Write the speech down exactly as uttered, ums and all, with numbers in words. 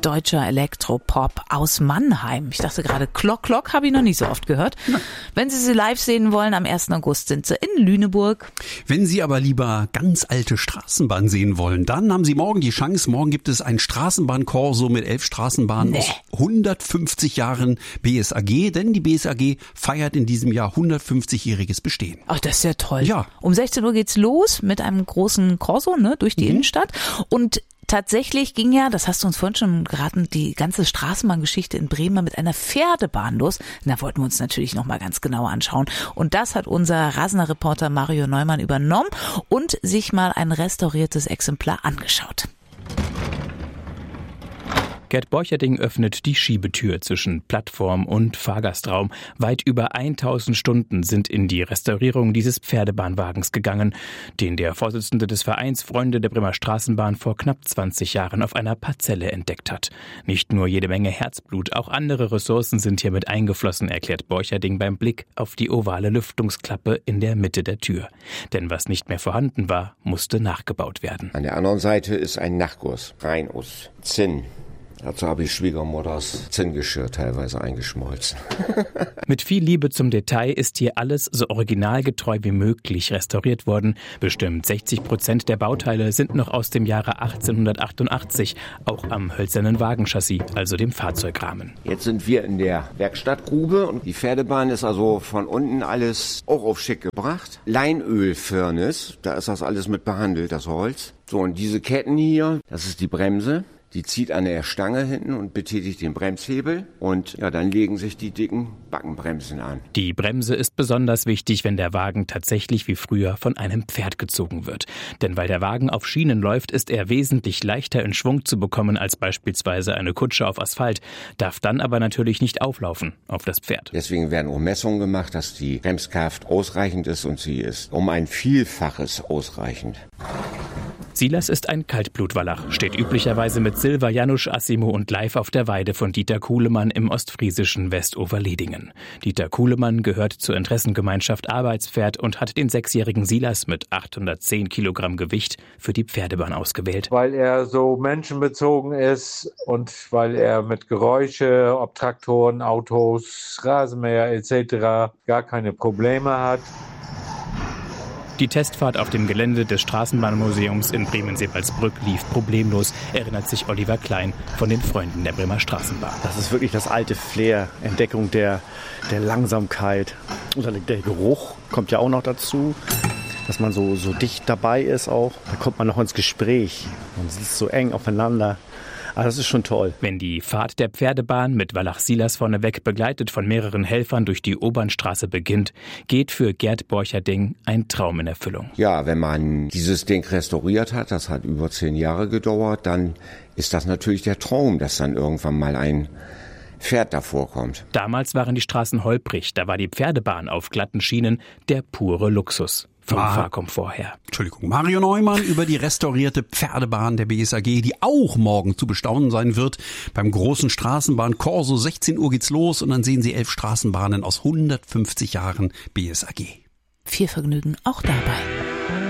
deutscher Elektropop aus Mannheim. Ich dachte gerade, Klock Klock habe ich noch nicht so oft gehört. Ja. Wenn Sie sie live sehen wollen, am ersten August sind sie in Lüneburg. Wenn Sie aber lieber ganz alte Straßenbahn sehen wollen, dann haben Sie morgen die Chance. Morgen gibt es ein Straßenbahnkorso mit elf Straßenbahnen nee. aus hundertfünfzig Jahren B S A G, denn die B S A G feiert in diesem Jahr hundertfünfzigjähriges Bestehen. Ach, das ist ja toll. Ja. Um sechzehn Uhr geht's los mit einem großen Korso, ne, durch die mhm. Innenstadt. Und tatsächlich ging ja, das hast du uns vorhin schon geraten, die ganze Straßenbahngeschichte in Bremen mit einer Pferdebahn los. Da wollten wir uns natürlich noch mal ganz genau anschauen. Und das hat unser Rasener-Reporter Mario Neumann übernommen und sich mal ein restauriertes Exemplar angeschaut. Gerd Borcherding öffnet die Schiebetür zwischen Plattform und Fahrgastraum. Weit über tausend Stunden sind in die Restaurierung dieses Pferdebahnwagens gegangen, den der Vorsitzende des Vereins Freunde der Bremer Straßenbahn vor knapp zwanzig Jahren auf einer Parzelle entdeckt hat. Nicht nur jede Menge Herzblut, auch andere Ressourcen sind hier mit eingeflossen, erklärt Borcherding beim Blick auf die ovale Lüftungsklappe in der Mitte der Tür. Denn was nicht mehr vorhanden war, musste nachgebaut werden. An der anderen Seite ist ein Nachguss, rein aus Zinn. Dazu habe ich Schwiegermutters Zinngeschirr teilweise eingeschmolzen. Mit viel Liebe zum Detail ist hier alles so originalgetreu wie möglich restauriert worden. Bestimmt sechzig Prozent der Bauteile sind noch aus dem Jahre achtzehnhundertachtundachtzig, auch am hölzernen Wagenchassis, also dem Fahrzeugrahmen. Jetzt sind wir in der Werkstattgrube und die Pferdebahn ist also von unten alles auch auf schick gebracht. Leinölfirnis, da ist das alles mit behandelt, das Holz. So, und diese Ketten hier, das ist die Bremse. Die zieht an der Stange hinten und betätigt den Bremshebel und ja, dann legen sich die dicken Backenbremsen an. Die Bremse ist besonders wichtig, wenn der Wagen tatsächlich wie früher von einem Pferd gezogen wird. Denn weil der Wagen auf Schienen läuft, ist er wesentlich leichter in Schwung zu bekommen als beispielsweise eine Kutsche auf Asphalt, darf dann aber natürlich nicht auflaufen auf das Pferd. Deswegen werden auch Messungen gemacht, dass die Bremskraft ausreichend ist und sie ist um ein Vielfaches ausreichend. Silas ist ein Kaltblutwallach, steht üblicherweise mit Silva, Janusz, Assimo und Leif auf der Weide von Dieter Kuhlemann im ostfriesischen Westoverledingen. Dieter Kuhlemann gehört zur Interessengemeinschaft Arbeitspferd und hat den sechsjährigen Silas mit achthundertzehn Kilogramm Gewicht für die Pferdebahn ausgewählt. Weil er so menschenbezogen ist und weil er mit Geräusche, ob Traktoren, Autos, Rasenmäher et cetera gar keine Probleme hat. Die Testfahrt auf dem Gelände des Straßenbahnmuseums in Bremen-Sebalsbrück lief problemlos, erinnert sich Oliver Klein von den Freunden der Bremer Straßenbahn. Das ist wirklich das alte Flair, Entdeckung der, der Langsamkeit. Und der Geruch kommt ja auch noch dazu, dass man so, so dicht dabei ist auch. Da kommt man noch ins Gespräch. Man sitzt so eng aufeinander. Aber das ist schon toll. Wenn die Fahrt der Pferdebahn mit Wallach Silas vorneweg begleitet von mehreren Helfern durch die Obernstraße beginnt, geht für Gerd Borcherding ein Traum in Erfüllung. Ja, wenn man dieses Ding restauriert hat, das hat über zehn Jahre gedauert, dann ist das natürlich der Traum, dass dann irgendwann mal ein Pferd davor kommt. Damals waren die Straßen holprig, da war die Pferdebahn auf glatten Schienen der pure Luxus. Vom ah, Fahrkomfort her. Entschuldigung, Mario Neumann über die restaurierte Pferdebahn der B S A G, die auch morgen zu bestaunen sein wird. Beim großen Straßenbahn-Korso, sechzehn Uhr geht's los und dann sehen Sie elf Straßenbahnen aus hundertfünfzig Jahren B S A G. Viel Vergnügen auch dabei.